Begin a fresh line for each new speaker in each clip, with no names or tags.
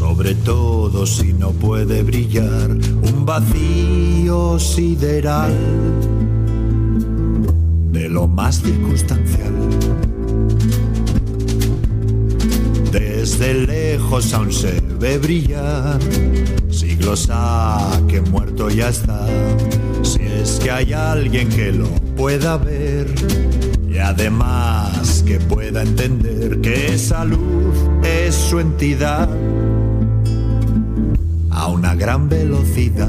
sobre todo si no puede brillar un vacío sideral de lo más circunstancial. Desde lejos aún se ve brillar, siglos ha que muerto ya está, si es que hay alguien que lo pueda ver y además que pueda entender que esa luz es su entidad a una gran velocidad.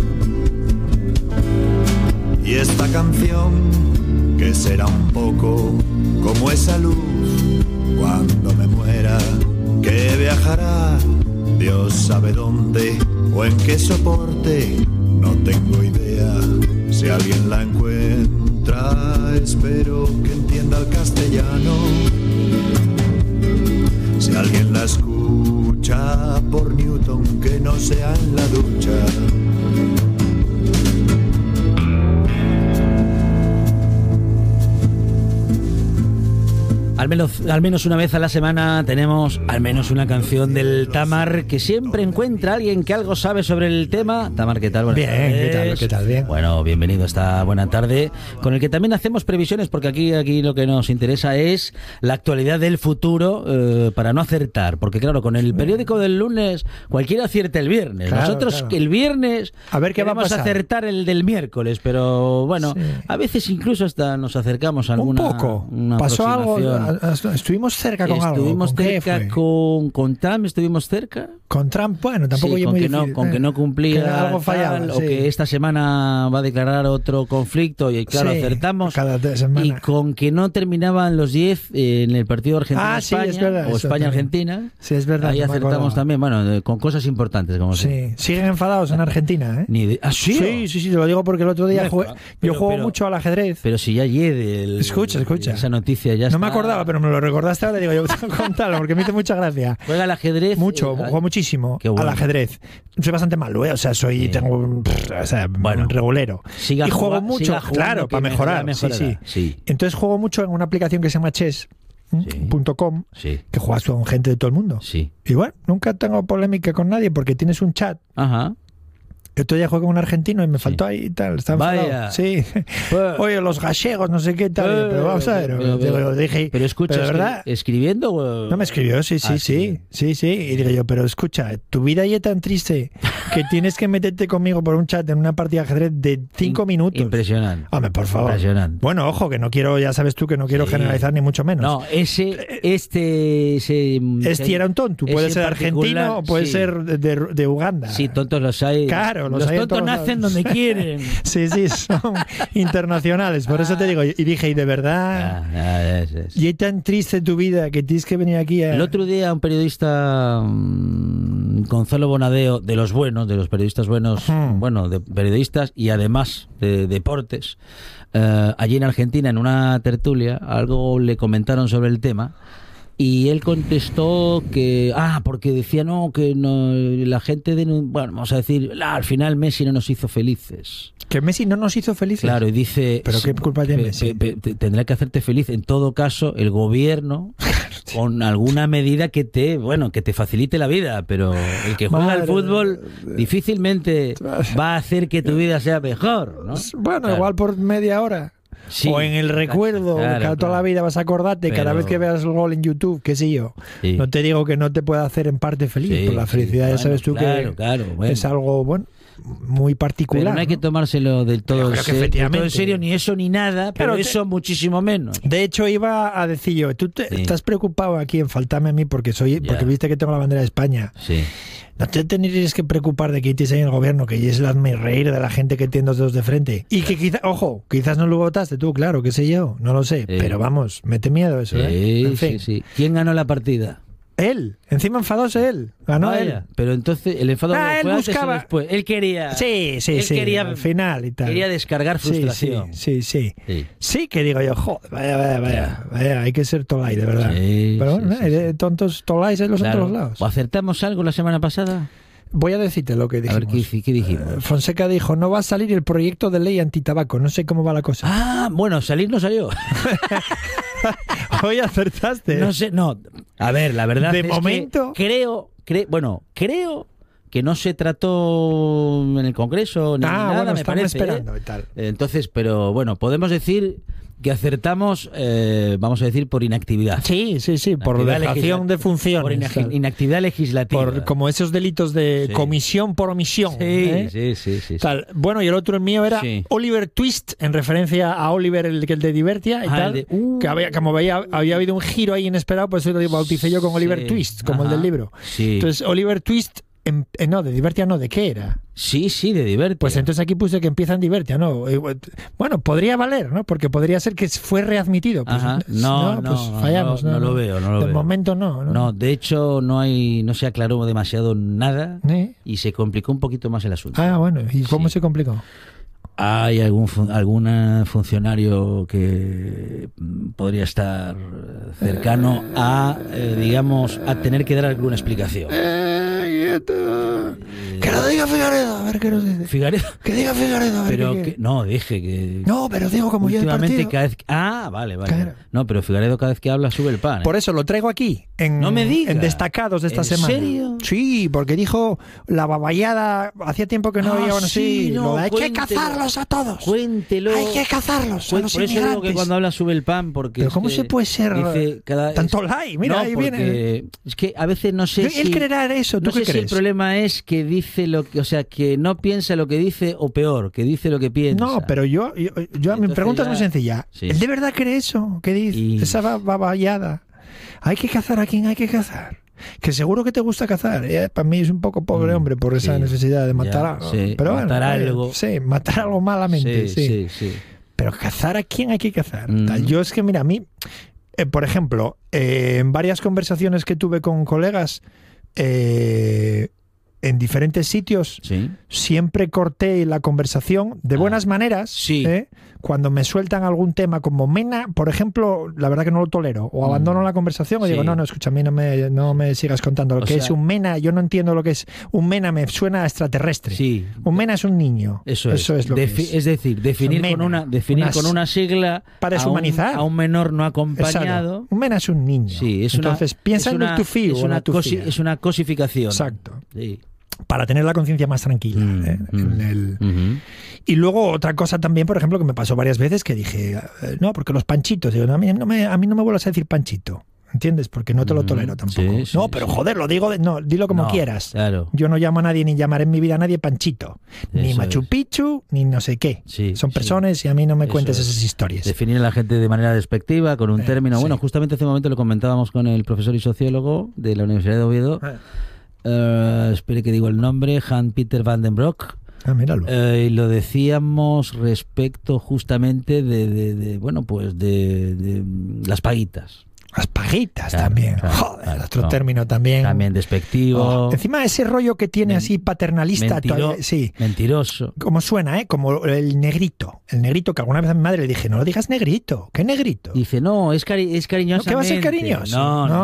Y esta canción, que será un poco como esa luz cuando me muera, que viajará Dios sabe dónde o en qué soporte, no tengo idea. Si alguien la encuentra, espero que entienda el castellano. Si alguien la escucha por Newton, que no sea en la ducha.
Al menos una vez a la semana tenemos al menos una canción del Tamar, que siempre encuentra a alguien que algo sabe sobre el tema. Tamar, ¿qué tal? Buenas tardes.
¿Qué tal? Bien.
Bueno, bienvenido esta buena tarde, con el que también hacemos previsiones, porque aquí lo que nos interesa es la actualidad del futuro, para no acertar, porque claro, con el periódico del lunes cualquiera acierta el viernes.
Claro,
Nosotros
claro.
Que el viernes
a ver qué
vamos
va a pasar.
Acertar el del miércoles, pero bueno, sí. A veces incluso hasta nos acercamos a alguna.
Un poco.
Una
¿Pasó algo?
aproximación.
Estuvimos cerca con algo.
Estuvimos cerca con Trump, estuvimos cerca.
Con Trump, bueno, tampoco
sí,
muy difícil.
Con que no cumplía
que algo fallaba,
tal,
sí.
O que esta semana va a declarar otro conflicto y claro,
sí,
acertamos.
Cada semana.
Y con que no terminaban los 10 en el partido Argentina-España,
sí, es verdad,
o España-Argentina.
Sí, es verdad.
Ahí acertamos también, bueno, con cosas importantes. Como
sí, siguen enfadados en Argentina, ¿eh?
¿Sí?
Sí, te lo digo porque el otro día yo juego mucho al ajedrez.
Pero si ya
escucha.
Esa noticia ya
no
está.
me acordaba, pero me lo recordaste ahora, digo yo, contarlo porque me hizo mucha gracia.
¿Juega al ajedrez?
Mucho, juego muchísimo al ajedrez. Soy bastante malo, o sea, tengo un regulero. Y juego mucho, claro, para mejorar. Sí. Entonces juego mucho en una aplicación que se llama chess.com, que juegas con gente de todo el mundo.
Sí.
Y bueno, nunca tengo polémica con nadie porque tienes un chat.
Ajá.
El otro día jugué con un argentino y me faltó ahí y tal.
Vaya.
Sí. Oye, los gallegos, no sé qué tal. Pero vamos a ver. Dije,
pero escucha,
¿verdad?
¿Escribiendo?
No me escribió, sí. Y digo yo, pero escucha, tu vida ya es tan triste que tienes que meterte conmigo por un chat en una partida de ajedrez de 5 minutos.
Impresionante.
Hombre, por favor.
Impresionante.
Bueno, ojo, que no quiero, ya sabes tú que no quiero generalizar ni mucho menos.
No, este
era un tonto. Puede ser argentino o puede ser de Uganda.
Sí, tontos los hay.
Claro.
Los tontos nacen donde quieren.
Sí, son internacionales. Por eso te digo. Y dije, ¿y de verdad? Y es tan triste tu vida que tienes que venir aquí a...
El otro día un periodista, Gonzalo Bonadeo, de los periodistas buenos, de periodistas y además de deportes, allí en Argentina, en una tertulia, algo le comentaron sobre el tema. Y él contestó que porque decía que no, la gente vamos a decir, al final Messi no nos hizo felices.
¿Que Messi no nos hizo felices?
Claro, y dice,
¿pero qué culpa tiene Messi?
Tendrá que hacerte feliz. En todo caso, el gobierno con alguna medida que te facilite la vida, pero el que juega al fútbol difícilmente va a hacer que tu vida sea mejor, ¿no?
Bueno, claro. Igual por media hora. Sí, o en el recuerdo, que toda la vida vas a acordarte, cada vez que veas el gol en YouTube, qué sé yo. Sí. No te digo que no te pueda hacer en parte feliz, por la felicidad ya sabes tú que es algo muy particular.
Pero no hay que tomárselo del todo en serio, ni eso ni nada, pero eso muchísimo menos.
De hecho, iba a decir yo, tú estás preocupado aquí en faltarme a mí porque viste que tengo la bandera de España.
Sí.
No te tendrías que preocupar de que tienes ahí en el gobierno, que es el hazme reír de la gente que tiene 2 dedos de frente. Y que quizás no lo votaste tú, claro, qué sé yo, no lo sé. Pero vamos, mete miedo eso, en fin.
Sí. ¿Quién ganó la partida?
Él, encima enfadóse él, ganó él.
Pero entonces el enfado
él
fue
buscaba...
antes o después. Él quería...
Sí, quería, al final y tal.
Quería descargar frustración.
Sí, que digo yo, joder, vaya, hay que ser tolai, de verdad. Pero bueno, tontos tolais los en todos lados.
¿O acertamos algo la semana pasada?
Voy a decirte lo que dijimos.
A ver, ¿qué dijimos?
Fonseca dijo, no va a salir el proyecto de ley antitabaco. No sé cómo va la cosa.
Bueno, salir no salió.
Hoy acertaste.
No sé, no. A ver, la verdad
de momento...
que creo que no se trató en el Congreso ni nada,
bueno,
me parece.
Esperando y tal.
Entonces, pero bueno, podemos decir que acertamos, vamos a decir, por inactividad.
Sí, por dejación de funciones.
Por inactividad legislativa.
Por como esos delitos de comisión por omisión.
Sí.
Tal. Bueno, y el otro mío era Oliver Twist, en referencia a Oliver, el de Divertia y tal. Que había habido un giro ahí inesperado, pues eso lo bauticé yo con Oliver Twist, como el del libro.
Sí.
Entonces, Oliver Twist... no, de Divertia no, ¿de qué era?
Sí, de Divertia.
Pues entonces aquí puse que empieza en Divertia, ¿no? Bueno, podría valer, ¿no? Porque podría ser que fue readmitido. Pues, fallamos.
No lo veo.
De momento no.
No, de hecho no se aclaró demasiado nada y se complicó un poquito más el asunto.
Bueno, ¿y cómo se complicó?
Hay algún funcionario que podría estar cercano a, digamos, a tener que dar alguna explicación.
Que lo diga Figaredo, a ver qué nos dice.
¿Figaredo?
Que diga Figaredo, a ver qué.
No, dije que...
No, pero digo como yo el partido.
Cada vez... vale. Claro. No, pero Figaredo cada vez que habla sube el pan.
Por eso lo traigo aquí,
no me digas.
En destacados de esta semana.
¿En serio?
Sí, porque dijo la baballada, hacía tiempo que no había... hay que cazarlos a todos.
Cuéntelo.
Hay que cazarlos a los inmigrantes. Por eso digo
que cuando habla sube el pan, porque...
Pero ¿cómo se puede ser tanto like? Mira, ahí viene.
Es que a veces no sé
Él creerá eso, ¿tú qué crees?
Si el problema es que dice lo que... O sea, que no piensa lo que dice, o peor, que dice lo que piensa.
No, pero yo mi pregunta es muy sencilla.
Sí.
¿Él de verdad cree eso? ¿Qué dice? Esa baballada. Hay que cazar a quien hay que cazar. Que seguro que te gusta cazar. Para mí es un poco pobre hombre por esa necesidad de matar algo.
Sí,
pero
matar algo.
Matar algo malamente. Sí. Pero cazar a quién hay que cazar. Yo es que, mira, a mí, por ejemplo, en varias conversaciones que tuve con colegas, en diferentes sitios, siempre corté la conversación de buenas maneras. Cuando me sueltan algún tema como Mena, por ejemplo, la verdad que no lo tolero. O abandono la conversación o digo, no, escucha, a mí no me sigas contando lo que es un Mena. Yo no entiendo lo que es un Mena, me suena a extraterrestre. Un Mena es un niño. Eso es lo que es.
Es decir, definir con una sigla
para deshumanizar
a un menor no acompañado.
Exacto. Un Mena es un niño. Entonces, piensa en el tufí o la tufía.
Es una cosificación.
Exacto. Sí. Para tener la conciencia más tranquila. Y luego otra cosa también, por ejemplo, que me pasó varias veces, que dije, no, porque los panchitos, digo, a mí no me vuelvas a decir panchito, ¿entiendes? Porque no te lo tolero tampoco. Pero joder, lo digo, dilo como quieras.
Claro.
Yo no llamo a nadie, ni llamaré en mi vida a nadie panchito, ni Machu Picchu, ni no sé qué. Son personas y a mí no me cuentes esas historias.
Definir a la gente de manera despectiva, con un término. Bueno, justamente hace un momento lo comentábamos con el profesor y sociólogo de la Universidad de Oviedo. Espere que digo el nombre, Hans-Peter van den Broek.
Míralo.
Y lo decíamos respecto justamente de las paguitas.
Las paguitas también. Joder, otro término también.
También despectivo.
Encima ese rollo que tiene así paternalista.
Mentiroso.
Como suena, Como el negrito. El negrito, que alguna vez a mi madre le dije, no lo digas negrito. ¿Qué negrito?
Dice, no, es cariñosamente.
¿No que va a ser cariñoso?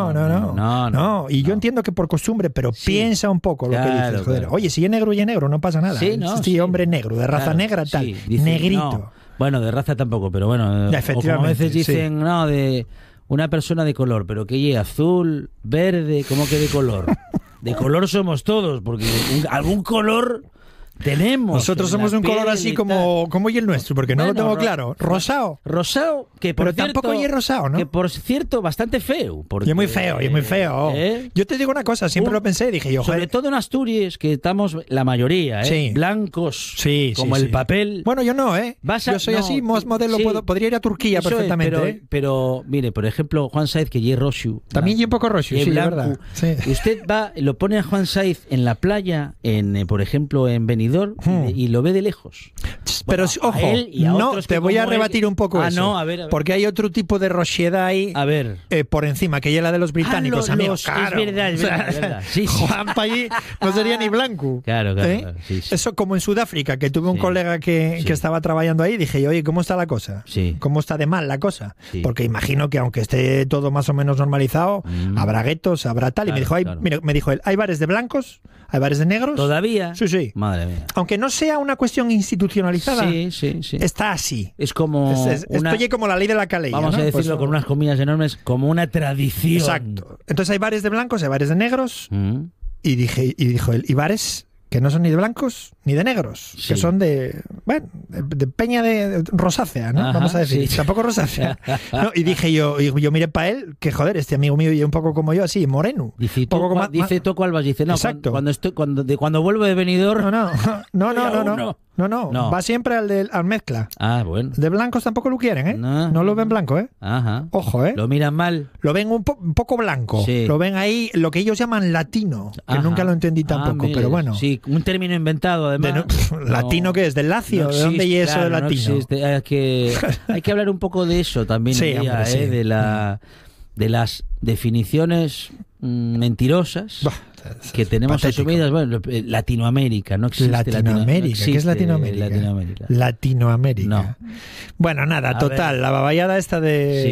No. Y yo entiendo que por costumbre, pero piensa un poco lo que dices. Joder. Oye, si es negro, no pasa nada. Sí, hombre negro, de raza negra, tal. Dice, negrito.
No. Bueno, de raza tampoco, pero bueno.
Efectivamente,
o como a veces dicen, de... Una persona de color, pero que lleve azul, verde, ¿cómo que de color? De color somos todos, porque algún color tenemos.
Nosotros somos un color así como y el nuestro, porque no lo tengo claro. Rosado.
Rosado, que por
pero
cierto,
tampoco es rosado, ¿no?
Que por cierto, bastante feo. Porque,
y es muy feo. Yo te digo una cosa, siempre lo pensé, dije yo,
sobre todo en Asturias, que estamos la mayoría, blancos, como el papel.
Bueno, yo no, yo soy así, más modelo, podría ir a Turquía perfectamente.
Pero, mire, por ejemplo, Juan Saiz, que es roxu.
También y un poco roxu, sí,
blanco,
verdad. Sí.
Usted lo pone a Juan Saiz en la playa, por ejemplo, en Benidorm, y lo ve de lejos.
Pero ojo, no, te voy a rebatir un poco eso.
No, a ver.
Porque hay otro tipo de rochiedad ahí por encima, que es la de los británicos, amigos. Claro.
Es verdad. Sí.
Juanpa allí no sería ni blanco.
Claro. Sí.
Eso como en Sudáfrica, que tuve un colega que estaba trabajando ahí, dije, oye, ¿cómo está la cosa? ¿Cómo está de mal la cosa? Porque imagino que aunque esté todo más o menos normalizado, habrá guetos, habrá tal. Y me dijo él, hay bares de blancos, hay bares de negros.
¿Todavía?
Sí.
Madre mía.
Aunque no sea una cuestión institucionalizada,
sí.
está así.
Es como
estoy como la ley de la calella.
Vamos a decirlo con unas comillas enormes, como una tradición.
Exacto. Entonces hay bares de blancos, hay bares de negros. dijo él, y bares que no son ni de blancos ni de negros, que son de peña de rosácea, ¿no? Vamos a decir, tampoco rosácea. No, y dije yo miré para él, que joder, este amigo mío y un poco como yo, así, moreno.
Dice Toco Albas, dice, no, exacto. Cuando vuelvo de Benidorm...
No, va siempre al mezcla.
Ah, bueno.
De blancos tampoco lo quieren, ¿eh? No lo ven blanco, ¿eh?
Ajá.
Ojo, ¿eh?
Lo miran mal.
Lo ven un poco blanco. Sí. Lo ven ahí, lo que ellos llaman latino, que nunca lo entendí tampoco, pero bueno.
Sí, un término inventado, además.
¿Latino qué es? ¿Del lacio? ¿De dónde hay eso de latino?
Hay que hablar un poco de eso también, de las definiciones mentirosas que tenemos asumidas. Bueno, Latinoamérica, no existe
Latinoamérica. ¿Qué es Latinoamérica? Latinoamérica.
No.
Bueno, nada, total, la baballada esta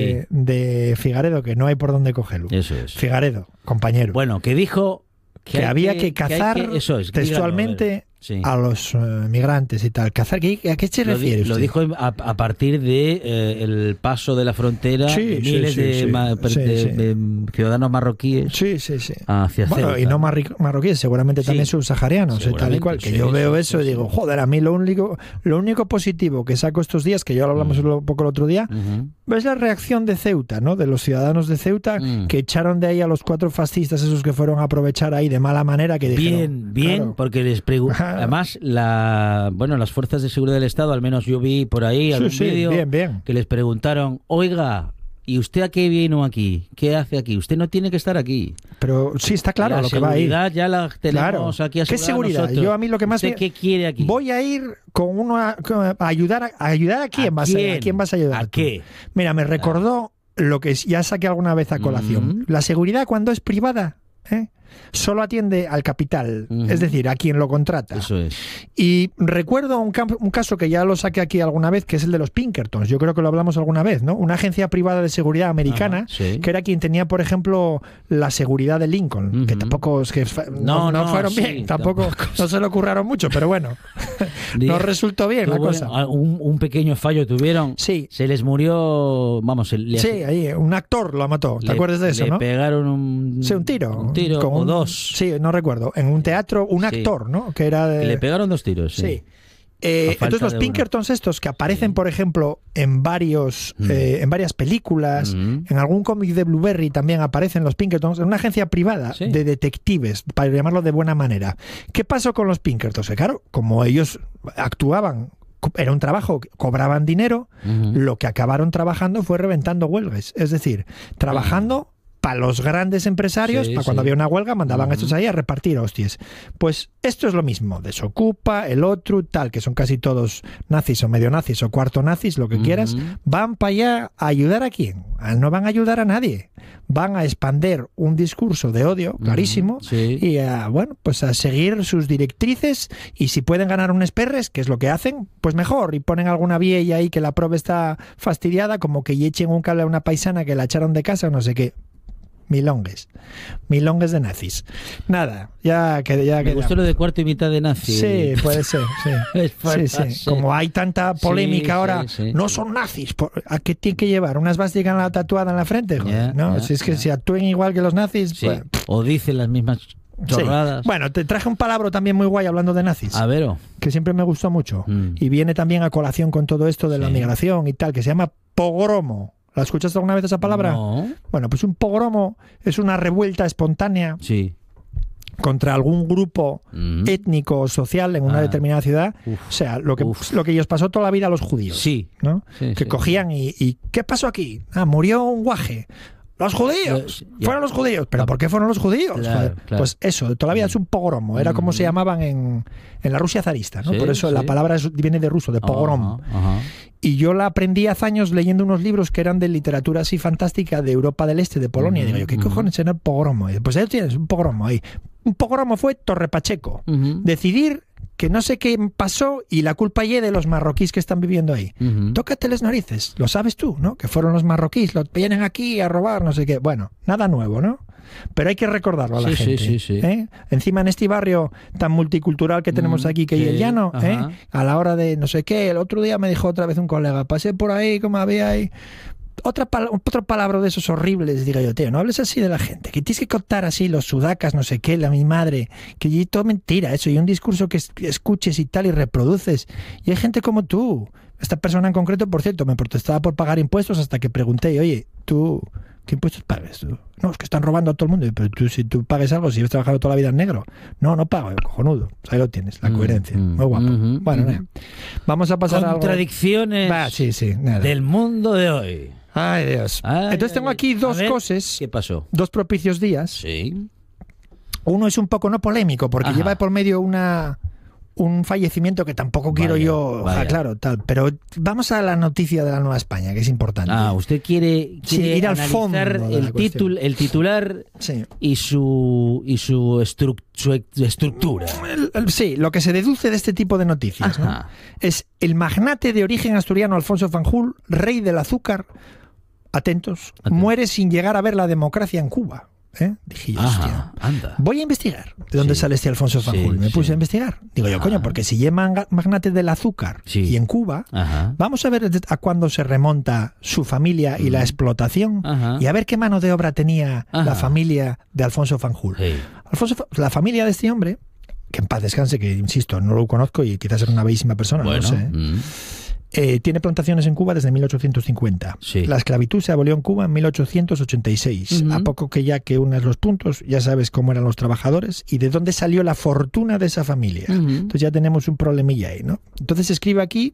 de Figaredo, que no hay por dónde cogerlo.
Eso es.
Figaredo, compañero.
Bueno, que dijo
que había que cazar textualmente a los migrantes y tal. ¿Cazar? ¿A qué se refiere usted?
Lo dijo a partir de el paso de la frontera de miles de ciudadanos marroquíes hacia Ceuta.
Y no marroquíes, seguramente también subsaharianos, tal y cual. Que yo veo eso y digo, joder, a mí lo único positivo que saco estos días, que ya lo hablamos un poco el otro día, es la reacción de Ceuta, ¿no? De los ciudadanos de Ceuta que echaron de ahí a los 4 fascistas esos que fueron a aporochar ahí de mala manera, que dijeron...
Bien, claro, porque les preguntan. Además, las fuerzas de seguridad del Estado, al menos yo vi por ahí algún vídeo que les preguntaron, oiga, ¿y usted a qué vino aquí? ¿Qué hace aquí? Usted no tiene que estar aquí.
pero sí está claro lo que va a ir.
La seguridad ya la tenemos aquí asegurada.
¿Qué seguridad?
Nosotros.
Yo a mí lo que más
¿Qué quiere aquí?
Voy a ir con uno a ayudar a quién vas a ayudar.
¿A qué?
Mira, me recordó lo que ya saqué alguna vez a colación. La seguridad cuando es privada, solo atiende al capital, es decir, a quien lo contrata.
Eso es.
Y recuerdo un caso que ya lo saqué aquí alguna vez, que es el de los Pinkertons. Yo creo que lo hablamos alguna vez, ¿no? Una agencia privada de seguridad americana, que era quien tenía, por ejemplo, la seguridad de Lincoln, que tampoco es que no fueron bien, tampoco no se lo curraron mucho, pero bueno, no resultó bien la cosa.
Un pequeño fallo tuvieron.
Sí.
Se les murió,
ahí un actor lo mató. ¿Te acuerdas de eso, no?
Le pegaron un tiro. Un tiro o dos.
Sí, no recuerdo. En un teatro, un actor, ¿no? Que era
le pegaron 2 tiros. Sí.
Entonces los Pinkertons estos que aparecen, por ejemplo, en varias películas, en algún cómic de Blueberry también aparecen los Pinkertons, en una agencia privada de detectives, para llamarlo de buena manera. ¿Qué pasó con los Pinkertons? Que claro, como ellos actuaban, era un trabajo, cobraban dinero, lo que acabaron trabajando fue reventando huelgas, es decir, trabajando para los grandes empresarios, para cuando había una huelga, mandaban a estos ahí a repartir hostias. Pues esto es lo mismo, Desocupa, el otro, tal, que son casi todos nazis o medio nazis o cuarto nazis, lo que quieras, van para allá a ayudar a quién. No van a ayudar a nadie. Van a expander un discurso de odio, clarísimo, y a seguir sus directrices, y si pueden ganar unos perres, que es lo que hacen, pues mejor, y ponen alguna vieja ahí que la prove está fastidiada, como que echen un cable a una paisana que la echaron de casa o no sé qué. Milongues de nazis. Nada, ya
me gustó lo de cuarto y mitad de nazis.
Sí, puede ser, sí. Como hay tanta polémica ahora, no son nazis, ¿a qué tiene que llevar? ¿Una esvástica tatuada en la frente? Joder, si es que si actúen igual que los nazis,
o dicen las mismas chorradas.
Bueno, te traje un palabra también muy guay hablando de nazis.
A ver,
que siempre me gustó mucho y viene también a colación con todo esto de la migración y tal, que se llama pogromo. ¿La escuchaste alguna vez esa palabra?
No.
Bueno, pues un pogromo es una revuelta espontánea contra algún grupo étnico o social en una determinada ciudad. O sea, lo que ellos pasó toda la vida a los judíos. ¿No? Que cogían y ¿qué pasó aquí? Murió un guaje. ¡Los judíos! ¡Fueron los judíos! ¿Pero por qué fueron los judíos?
Claro.
Pues eso, toda la vida es un pogromo. Era como se llamaban en la Rusia zarista, ¿no? Por eso la palabra viene de ruso, de pogrom. Y yo la aprendí hace años leyendo unos libros que eran de literatura así fantástica de Europa del Este, de Polonia. Y digo yo, ¿qué cojones era el pogromo? Pues ahí tienes un pogromo ahí. Un pogromo fue Torre Pacheco. Decidir que no sé qué pasó y la culpa es de los marroquíes que están viviendo ahí. Tócate las narices, lo sabes tú, ¿no? Que fueron los marroquíes, los vienen aquí a robar, no sé qué. Bueno, nada nuevo, ¿no? Pero hay que recordarlo a la gente. Encima en este barrio tan multicultural que tenemos aquí, que es el Llano, a la hora de no sé qué, el otro día me dijo otra vez un colega, pasé por ahí, como había ahí, otro palabra de esos horribles, digo yo, tío, no hables así de la gente, que tienes que contar así los sudacas, no sé qué, mi madre, que y todo mentira eso, y un discurso que escuches y tal y reproduces, y hay gente como tú. Esta persona en concreto, por cierto, me protestaba por pagar impuestos hasta que pregunté, oye, ¿tú qué impuestos pagas? No, es que están robando a todo el mundo. Pero tú, si tú pagues algo, si has trabajado toda la vida en negro. No pago, cojonudo. Ahí lo tienes, la coherencia. Muy guapo. Bueno, vamos a pasar a algo.
Contradicciones del mundo de hoy.
Ay, Dios. Entonces tengo aquí dos cosas.
¿Qué pasó?
Dos propicios días.
Sí.
Uno es un poco no polémico, porque lleva por medio un fallecimiento que tampoco quiero yo, claro, tal, pero vamos a la noticia de la Nueva España, que es importante.
Usted quiere
ir al fondo
el titular y su estructura.
Sí, lo que se deduce de este tipo de noticias, ¿no? Es el magnate de origen asturiano Alfonso Fanjul, rey del azúcar, atentos, muere sin llegar a ver la democracia en Cuba. Dije yo, hostia, voy a investigar de dónde sale este Alfonso Fanjul. Me puse a investigar. Digo yo, coño, porque si lleva magnate del azúcar y en Cuba, vamos a ver a cuándo se remonta su familia y la explotación y a ver qué mano de obra tenía la familia de Alfonso Fanjul. La familia de este hombre, que en paz descanse, que insisto, no lo conozco y quizás era una bellísima persona, no lo sé. Tiene plantaciones en Cuba desde 1850. La esclavitud se abolió en Cuba en 1886. A poco que ya que unes los puntos, ya sabes cómo eran los trabajadores y de dónde salió la fortuna de esa familia. Entonces ya tenemos un problemilla ahí, ¿no? Entonces escribe aquí,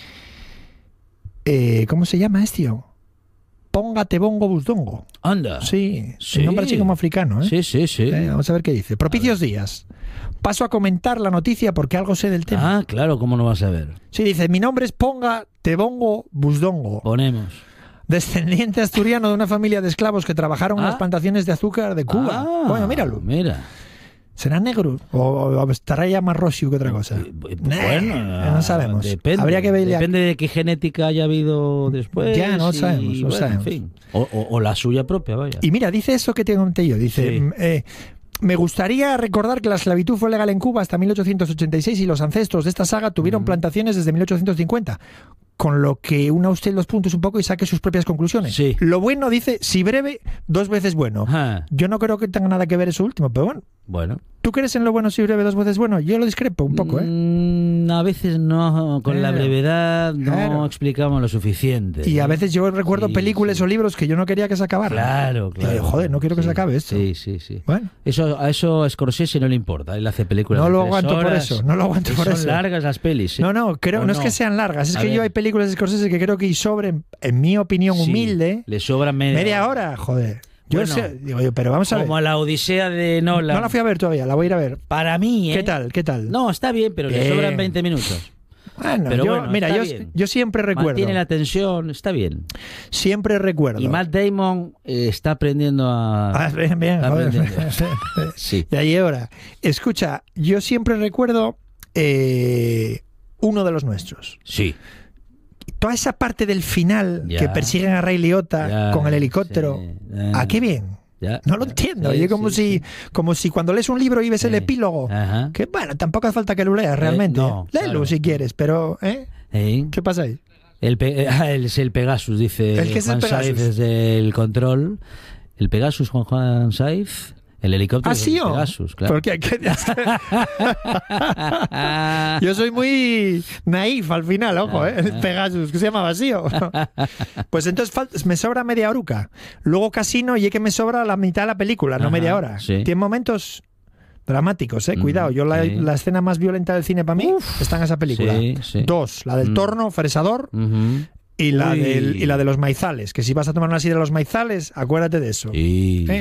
¿cómo se llama este? Póngate bongo busdongo.
Anda.
Sí, el nombre así como africano, ¿eh?
Sí.
Vamos a ver qué dice. Propicios días. Paso a comentar la noticia porque algo sé del tema.
Claro, ¿cómo no vas a ver?
Sí, dice, mi nombre es Póngate bongo busdongo.
Ponemos.
Descendiente asturiano de una familia de esclavos que trabajaron en las plantaciones de azúcar de Cuba. Bueno, míralo.
Mira.
¿Será negro? ¿O estará ya más rosio que otra cosa?
Bueno,
no sabemos.
Depende.
Habría que ver
depende de qué genética haya habido después.
Ya, no sabemos.
En fin. O la suya propia, vaya.
Y mira, dice eso que te conté yo. Dice... me gustaría recordar que la esclavitud fue legal en Cuba hasta 1886 y los ancestros de esta saga tuvieron plantaciones desde 1850. Con lo que una usted los puntos un poco y saque sus propias conclusiones. Lo bueno, dice, si breve, 2 veces bueno. Yo no creo que tenga nada que ver eso último, pero bueno. ¿Tú crees en lo bueno si breve 2 veces bueno? Yo lo discrepo un poco,
A veces no, con la brevedad no explicamos lo suficiente.
Y a veces yo recuerdo películas o libros que yo no quería que se acabaran.
Claro.
Joder, no quiero que se acabe esto.
Sí. Bueno. A eso a Scorsese no le importa. Él hace películas
no lo aguanto por eso.
Son largas las pelis.
No es que sean largas. Es que yo hay películas de Scorsese que creo que sobren, en mi opinión humilde,
le sobran media
hora, joder. Yo digo yo, pero vamos a ver.
Como la Odisea de Nolan.
No la fui a ver todavía, la voy a ir a ver.
Para mí,
¿Qué tal?
No, está bien, pero le sobran 20 minutos.
Bueno, pero yo siempre recuerdo.
Mantiene la tensión, está bien.
Siempre recuerdo.
Y Matt Damon está aprendiendo a...
bien, joder.
Sí.
Y ahí ahora. Escucha, yo siempre recuerdo uno de los nuestros.
Sí.
Toda esa parte del final que persiguen a Ray Liotta con el helicóptero. ¿Qué bien? No lo entiendo. Y como si cuando lees un libro y ves el epílogo, que bueno, tampoco hace falta que lo leas realmente. Léelo si quieres, pero ¿qué pasa ahí?
Es el Pegasus, dice Juan Saiz desde el control. El Pegasus, Juan Saiz. El helicóptero es el Pegasus, claro.
Porque yo soy muy naif al final, ojo, el Pegasus, que se llama vacío. Pues entonces me sobra media horuca. Luego Casino y que me sobra la mitad de la película, no media hora. Tiene momentos dramáticos, cuidado. Yo la escena más violenta del cine para mí está en esa película. 2, la del torno fresador. Y la de los maizales, que si vas a tomar una sidra de los maizales, acuérdate de eso.